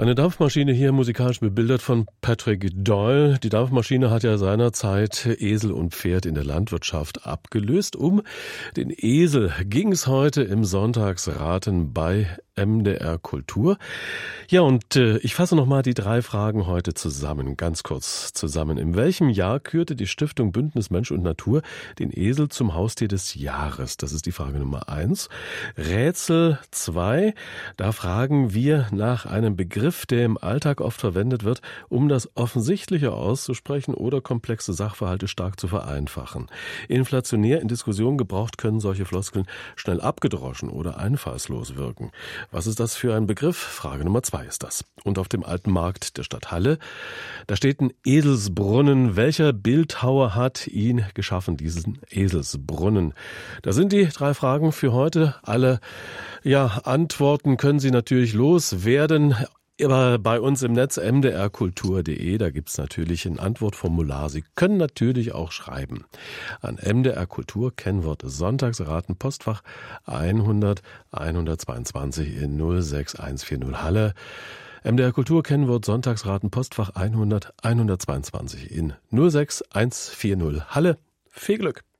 Eine Dampfmaschine hier musikalisch bebildert von Patrick Doyle. Die Dampfmaschine hat ja seinerzeit Esel und Pferd in der Landwirtschaft abgelöst. Um den Esel ging es heute im Sonntagsraten bei MDR Kultur. Ja, und ich fasse nochmal die 3 Fragen heute zusammen, ganz kurz zusammen. In welchem Jahr kürte die Stiftung Bündnis Mensch und Natur den Esel zum Haustier des Jahres? Das ist die Frage Nummer 1. Rätsel 2, da fragen wir nach einem Begriff, der im Alltag oft verwendet wird, um das Offensichtliche auszusprechen oder komplexe Sachverhalte stark zu vereinfachen. Inflationär in Diskussionen gebraucht können solche Floskeln schnell abgedroschen oder einfallslos wirken. Was ist das für ein Begriff? Frage Nummer 2 ist das. Und auf dem alten Markt der Stadt Halle, da steht ein Eselsbrunnen. Welcher Bildhauer hat ihn geschaffen, diesen Eselsbrunnen? Da sind die 3 Fragen für heute. Alle Antworten können Sie natürlich loswerden. Aber bei uns im Netz mdrkultur.de, da gibt's natürlich ein Antwortformular. Sie können natürlich auch schreiben an MDR Kultur, Kennwort Sonntagsraten, Postfach 100 122 in 06140 Halle. MDR Kultur, Kennwort Sonntagsraten, Postfach 100 122 in 06140 Halle. Viel Glück!